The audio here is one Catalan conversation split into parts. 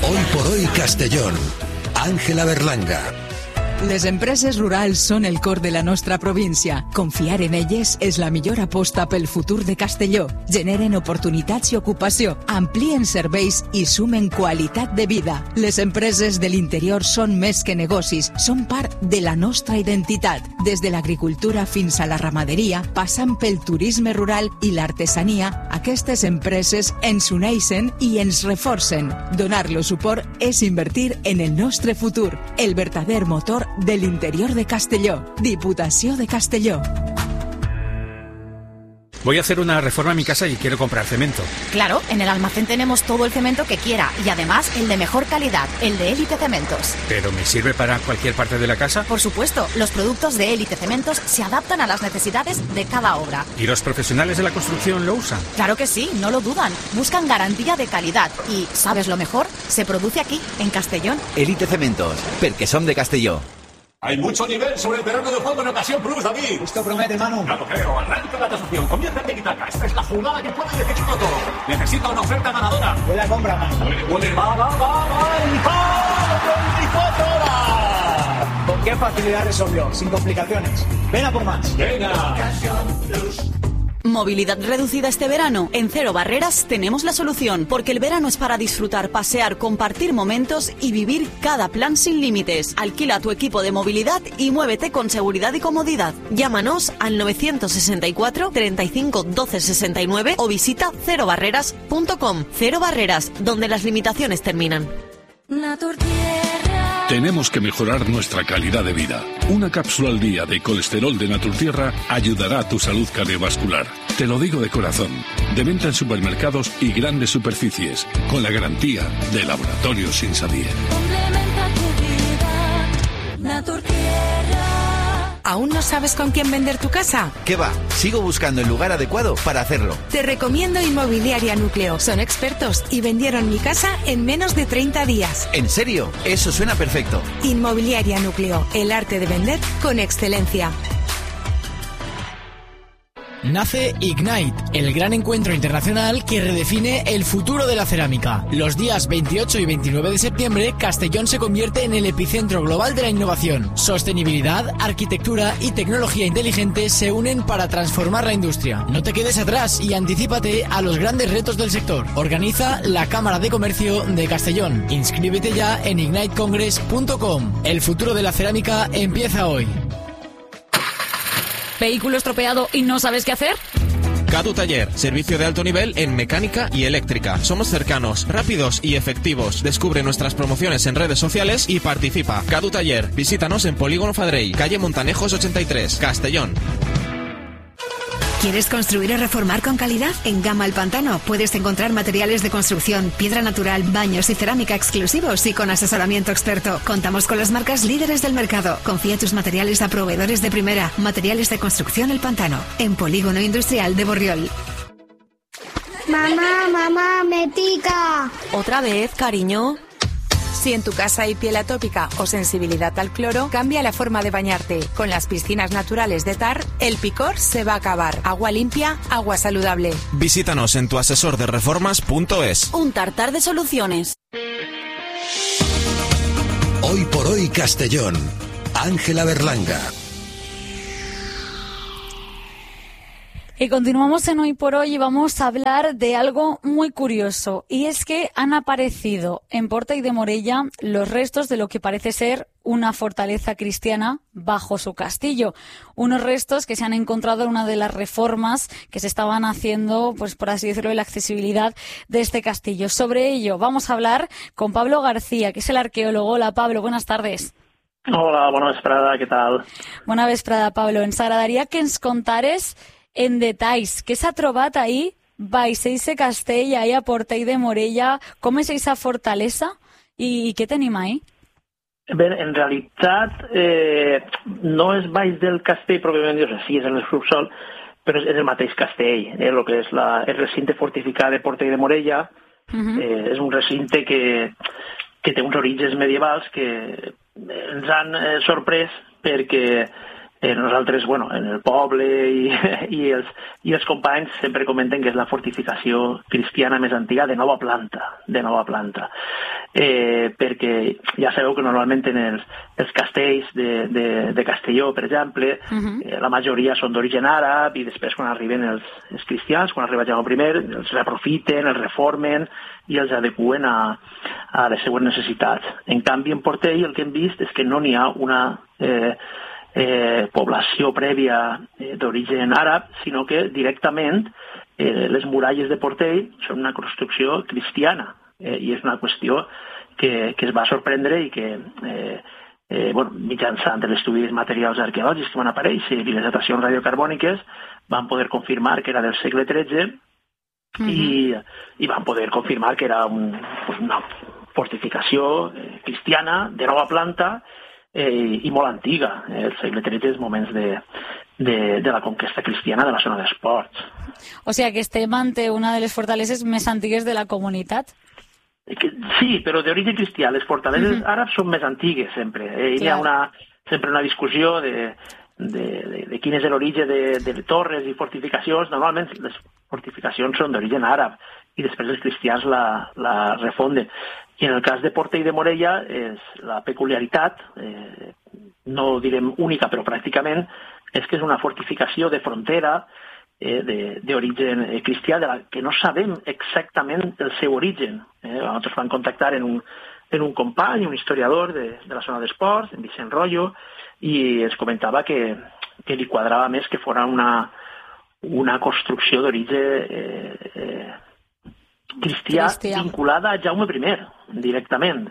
Hoy por hoy Castellón. Àngela Berlanga. Les empreses rurals són el cor de la nostra província. Confiar en elles és la millor aposta pel futur de Castelló. Generen oportunitats i ocupació, amplien serveis i sumen qualitat de vida. Les empreses de l'interior són més que negocis, són part de la nostra identitat. Des de l'agricultura fins a la ramaderia, passant pel turisme rural i l'artesania, aquestes empreses ens uneixen i ens reforcen. Donar-lo suport és invertir en el nostre futur, el verdader motor del interior de Castelló. Diputació de Castelló. Voy a hacer una reforma en mi casa y quiero comprar cemento. Claro, en el almacén tenemos todo el cemento que quiera y además el de mejor calidad, el de Élite Cementos. ¿Pero me sirve para cualquier parte de la casa? Por supuesto, los productos de Élite Cementos se adaptan a las necesidades de cada obra. ¿Y los profesionales de la construcción lo usan? Claro que sí, no lo dudan. Buscan garantía de calidad y, ¿sabes lo mejor? Se produce aquí, en Castellón. Élite Cementos, porque son de Castelló. Hay mucho nivel sobre el terreno de juego en Ocasión Plus, David. Esto promete, Manu. No lo creo. Arranca la tasación. Comienza el tiki-taka. Esta es la jugada que puede decidirlo todo. Necesita una oferta ganadora. Buena compra, Manu. Va. ¡En 24 horas! ¿Con qué facilidad resolvió? Sin complicaciones. Ven a por más. Venga. Ocasión Plus. Movilidad reducida este verano. En Cero Barreras tenemos la solución, porque el verano es para disfrutar, pasear, compartir momentos y vivir cada plan sin límites. Alquila tu equipo de movilidad y muévete con seguridad y comodidad. Llámanos al 964 35 12 69 o visita cerobarreras.com. Cero Barreras, donde las limitaciones terminan. Tenemos que mejorar nuestra calidad de vida. Una cápsula al día de colesterol de Naturtierra ayudará a tu salud cardiovascular. Te lo digo de corazón. De venta en supermercados y grandes superficies, con la garantía de Laboratorios Insadier. Complementa tu vida, Naturtierra. ¿Aún no sabes con quién vender tu casa? ¿Qué va? Sigo buscando el lugar adecuado para hacerlo. Te recomiendo Inmobiliaria Núcleo. Son expertos y vendieron mi casa en menos de 30 días. ¿En serio? Eso suena perfecto. Inmobiliaria Núcleo. El arte de vender con excelencia. Nace Ignite, el gran encuentro internacional que redefine el futuro de la cerámica. Los días 28 y 29 de septiembre, Castellón se convierte en el epicentro global de la innovación. Sostenibilidad, arquitectura y tecnología inteligente se unen para transformar la industria. No te quedes atrás y anticípate a los grandes retos del sector. Organiza la Cámara de Comercio de Castellón. Inscríbete ya en ignitecongress.com. El futuro de la cerámica empieza hoy. ¿Vehículo estropeado y no sabes qué hacer? Cadu Taller, servicio de alto nivel en mecánica y eléctrica. Somos cercanos, rápidos y efectivos. Descubre nuestras promociones en redes sociales y participa. Cadu Taller, visítanos en Polígono Fadrey, calle Montanejos 83, Castellón. ¿Quieres construir o reformar con calidad? En Gama El Pantano puedes encontrar materiales de construcción, piedra natural, baños y cerámica exclusivos y con asesoramiento experto. Contamos con las marcas líderes del mercado. Confía tus materiales a proveedores de primera. Materiales de construcción El Pantano, en Polígono Industrial de Borriol. Mamá, me pica. ¿Otra vez, cariño? Si en tu casa hay piel atópica o sensibilidad al cloro, cambia la forma de bañarte. Con las piscinas naturales de TAR, el picor se va a acabar. Agua limpia, agua saludable. Visítanos en tuasesordereformas.es. Un tartar de soluciones. Hoy por hoy Castellón. Àngela Berlanga. Y continuamos en Hoy por Hoy y vamos a hablar de algo muy curioso. Y es que han aparecido en Porta y de Morella los restos de lo que parece ser una fortaleza cristiana bajo su castillo. Unos restos que se han encontrado en una de las reformas que se estaban haciendo, pues por así decirlo, de la accesibilidad de este castillo. Sobre ello vamos a hablar con Pablo García, que es el arqueólogo. Hola, Pablo, buenas tardes. Hola, bona vesprada, què tal? Bona vesprada, Pablo. Ens agradaria que ens contares en detalls què s'ha trobat ahir baix eixe castell, ahir a Porta i de Morella, com és eixa fortalesa i què tenim ahir? Bé, en realitat no és baix del castell pròpiament dit, sí, és en el subsol, però és el mateix castell, el que és el recinte fortificat de Porta i de Morella. És un recinte que té uns orígens medievals que ens han sorprès perquè nosaltres, en el poble i els companys sempre comenten que és la fortificació cristiana més antiga de nova planta. perquè ja sabeu que normalment en els castells de Castelló, per exemple, la majoria són d'origen àrab, i després quan arriben els cristians, quan arriba Jaume I, els reaprofiten, els reformen i els adeqüen a les seues necessitats. En canvi, en Portell el que hem vist és que no n'hi ha una població prèvia d'origen àrab, sinó que directament les muralles de Portell són una construcció cristiana, i és una qüestió que es va sorprendre i que mitjançant l'estudi dels materials arqueològics que van aparèixer i les datacions radiocarbòniques van poder confirmar que era del segle XIII i van poder confirmar que era una fortificació cristiana de nova planta i molt antiga. El segle XIII és moments de la conquesta cristiana de la zona d'esports. O sigui que estem ante una de les fortaleses més antigues de la comunitat. Sí, però d'origen cristià. Les fortaleses àrabs són més antigues sempre. Hi ha sempre una discussió de quin és l'origen de torres i fortificacions. Normalment les fortificacions són d'origen àrab i després els cristians la refonden. I en el cas de Portell de Morella, la peculiaritat, no direm única, però pràcticament, és que és una fortificació de frontera d'origen cristià, de la que no sabem exactament el seu origen. Nosaltres vam contactar en un company, un historiador de la zona d'esports, en Vicent Royo, i ens comentava que li quadrava més que fos una construcció d'origen cristià vinculada a Jaume I, directament.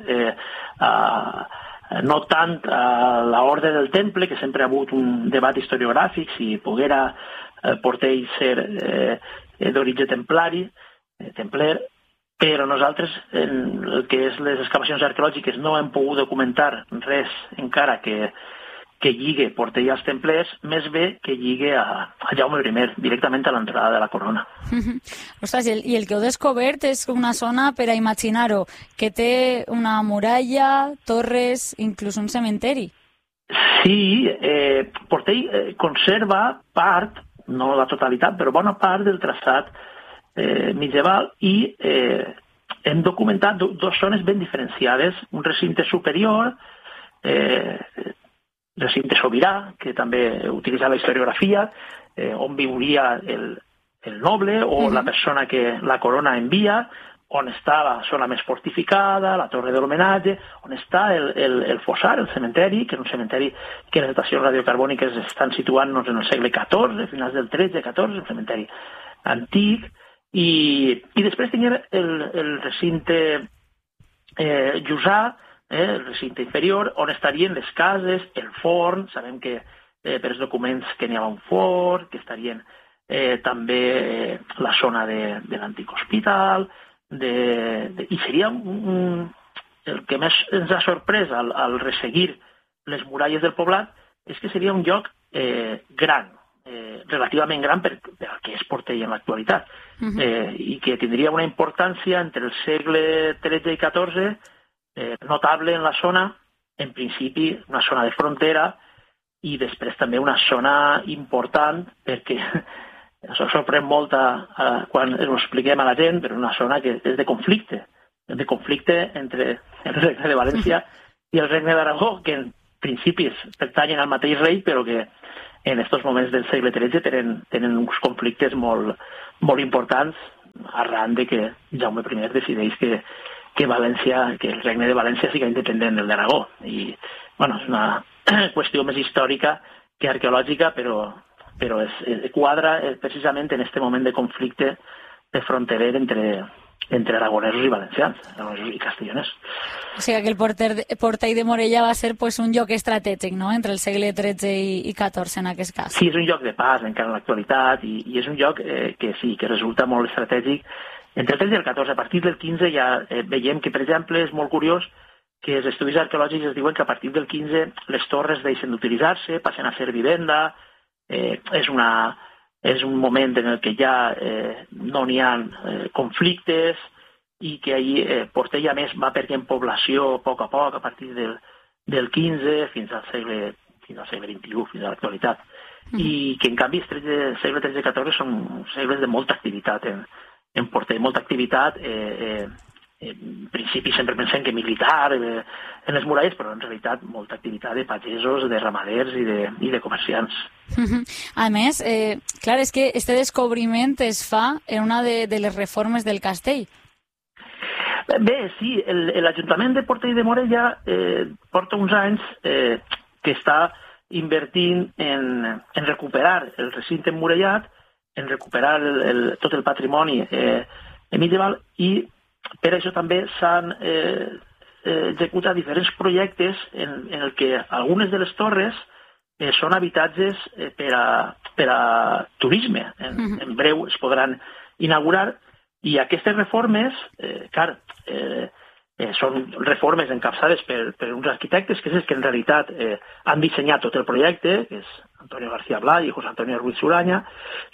No tant a l'ordre del Temple, que sempre ha hagut un debat historiogràfic si poguera Portell ser d'origen templer, però nosaltres, en el que és les excavacions arqueològiques, no hem pogut documentar res encara que lligue Portell als templers, més bé que lligue a Jaume I, directament a l'entrada de la corona. Ostres, i el que heu descobert és una zona, per a imaginar-ho, que té una muralla, torres, inclús un cementeri. Sí, Portell conserva part, no la totalitat, però bona part del traçat medieval, i hem documentat dues zones ben diferenciades. Un recinte superior, recinte sobirà, que també utilitza la historiografia, on viuria el noble o la persona que la corona envia, on està la zona més fortificada, la torre de l'homenatge, on està el fossar, el cementeri, que és un cementeri que les datacions radiocarbòniques estan situant-nos en el segle XIV, finals del XIII-XIV, un cementeri antic, i després tenim el recinte jussà, el recinte inferior, on estarien les cases, el forn. Sabem que per els documents que n'hi ha un forn, que estarien també la zona de l'antic hospital, i seria el que més ens ha sorprès al resseguir les muralles del poblat és que seria un lloc gran, relativament gran per al que és Portell en l'actualitat, i que tindria una importància entre el segle XIII i XIV notable en la zona, en principi una zona de frontera, i després també una zona important, perquè això sorprèn molt quan ho expliquem a la gent, però una zona que és de conflicte entre el regne de València i el regne d'Aragó, que en principi pertanyen al mateix rei, però que en aquests moments del segle XIII tenen uns conflictes molt importants, arran de que Jaume I decideix que el regne de València sigui independent del d'Aragó. I, bueno, és una qüestió més històrica que arqueològica, però quadra precisament en aquest moment de conflicte de fronterer entre aragonesos i valencians, aragonesos i castelloners. O sigui que el Portell de Morella va ser un lloc estratègic, no?, entre el segle XIII i XIV, en aquest cas. Sí, és un lloc de pas encara en l'actualitat, i és un lloc que sí, que resulta molt estratègic. Entre el XIII i el XIV, a partir del XV ja veiem que, per exemple, és molt curiós que els estudis arqueològics es diuen que a partir del XV les torres deixen d'utilitzar-se, passen a ser vivenda, és un moment en el que ja no n'hi ha conflictes, i que ahir Portell, a més, va perdent població a poc, a partir del XV fins al segle XXI, fins a l'actualitat. I que, en canvi, el segle XIII i XIV són segles de molta activitat en Portell, molta activitat en principi sempre pensem que militar en les muralles, però en realitat molta activitat de pagesos, de ramaders i de comerciants. A més, clar, és que este descobriment es fa en una de les reformes del castell. Bé, sí, l'Ajuntament de Portell de Morella porta uns anys que està invertint en recuperar el recinte emmurallat, en recuperar tot el patrimoni medieval, i per això també s'han executat diferents projectes en el que algunes de les torres són habitatges per a turisme. En breu es podran inaugurar, i aquestes reformes, clar, són reformes encapçades per uns arquitectes que en realitat han dissenyat tot el projecte, que és Antonio García Blay i José Antonio Ruiz Suaña,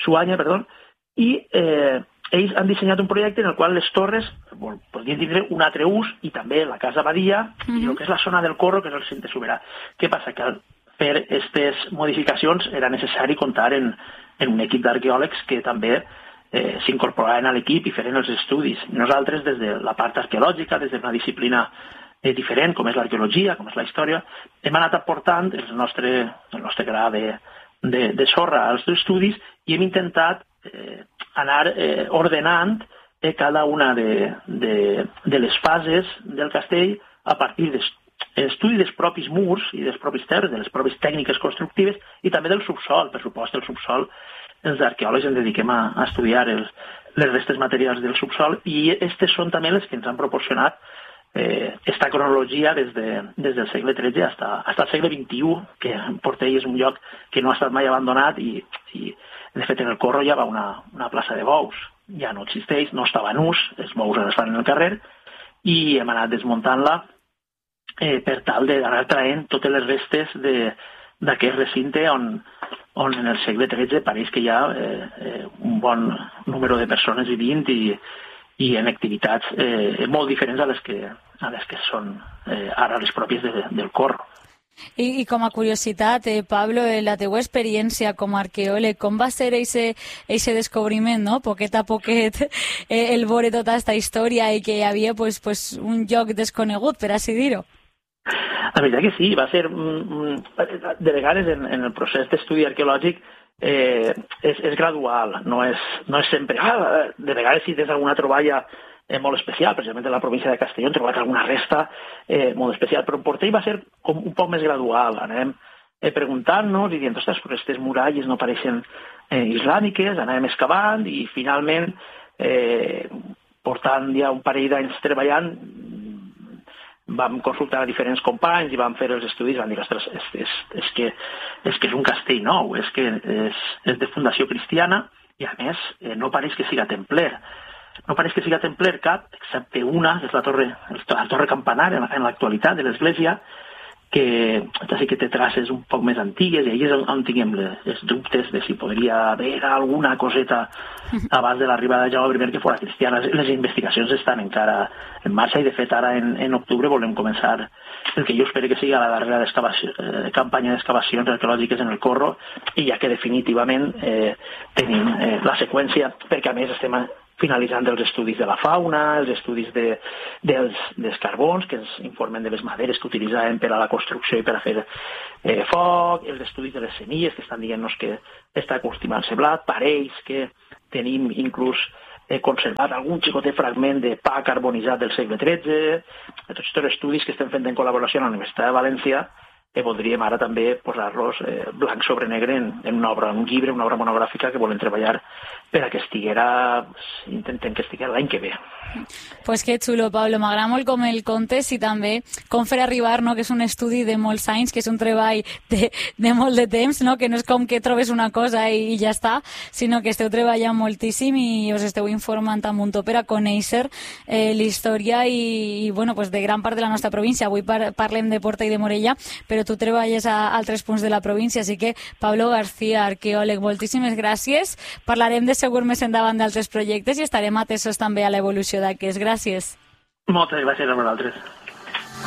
i ells han dissenyat un projecte en el qual les torres podrien tindre un altre ús, i també la casa Badia i el que és la zona del Corro, que és el recinte soberà. Què passa? Que al fer aquestes modificacions era necessari comptar en un equip d'arqueòlegs que també s'incorporaven a l'equip i feren els estudis. Nosaltres, des de la part arqueològica, des d'una disciplina diferent, com és l'arqueologia, com és la història, hem anat aportant el nostre gra de sorra als estudis i hem intentat anar ordenant cada una de les fases del castell a partir d'estudi dels propis murs i dels propis terres, de les propis tècniques constructives i també del subsol. Per supost, el subsol, els arqueòlegs ens dediquem a estudiar les restes materials del subsol, i aquestes són també les que ens han proporcionat esta cronologia des del segle XIII fins al segle XXI, que Portell és un lloc que no ha estat mai abandonat, i de fet en el Corro hi ha una plaça de bous, ja no existeix, no estava en ús, els bous ara estan en el carrer, i hem anat desmuntant-la per tal d'anar traient totes les restes d'aquest recinte on en el segle XIII pareix que hi ha un bon número de persones vivint i en activitats molt diferents a les que són ara les pròpies del Corro. I com a curiositat, Pablo, la teua experiència com a arqueòleg, com va ser eixe descobriment, no? Poquet a poquet el veure tota aquesta història i que hi havia un lloc desconegut, per així dir-ho. La veritat que sí, va ser, de vegades en el procés d'estudi arqueològic és gradual, no és sempre, de vegades si tens alguna troballa molt especial, precisament en la província de Castelló hem trobat alguna resta molt especial, però en Portell va ser com un poc més gradual, anem preguntant-nos i dient, ostres, però aquestes muralles no pareixen islàmiques, anàvem excavant i finalment, portant ja un parell d'anys treballant, vam consultar a diferents companys i vam fer els estudis, vam dir, ostres, és que és un castell nou, és que és de fundació cristiana i a més no pareix que siga templer. No pareix que siga templer cap, excepte una, que és la torre campanar en l'actualitat de l'església, que sí que té traces un poc més antigues, i ahí és on tinguem els dubtes de si podria haver alguna coseta abans de l'arribada de Jaume I que fos cristiana. Les investigacions estan encara en marxa i de fet ara en octubre volem començar el que jo espero que sigui la darrera campanya d'excavacions arqueològiques en el Corro, i ja que definitivament tenim la seqüència, perquè a més estem finalitzant els estudis de la fauna, els estudis dels carbons, que ens informen de les maderes que utilitzàvem per a la construcció i per a fer foc, els estudis de les semilles, que estan dient-nos que està acostumant-se blat, parells que tenim inclús conservat algun xicotet fragment de pa carbonitzat del segle XIII, tots aquests estudis que estem fent en col·laboració amb la Universitat de València, que voldríem ara també posar-los blanc sobre negre en una obra, un llibre, una obra monogràfica que volem treballar per a que estiguera, intentem que estiguera l'any que ve. Pues que xulo, Pablo, m'agrada molt com el contes i també com fer arribar, no?, que és un estudi de molts anys, que és un treball de molt de temps, no?, que no és com que trobes una cosa i ja està, sinó que esteu treballant moltíssim i us esteu informant amb un to per a conèixer la història i bueno, pues de gran part de la nostra província. Avui parlem de Portell de Morella, però tu treballes a altres punts de la província, així que Pablo García, arqueòleg, moltíssimes gràcies. Parlarem de segur més endavant d'altres projectes i estarem atesos també a l'evolució d'aquests. Gràcies. Moltes gràcies a vosaltres.